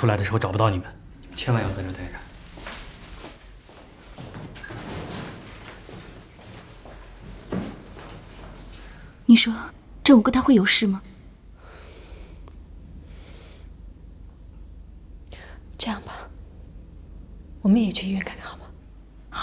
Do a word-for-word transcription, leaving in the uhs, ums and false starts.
出来的时候找不到你们，你们千万要在这待着。 你说这五个他会有事吗？ 这样吧，我们也去医院看看好吗？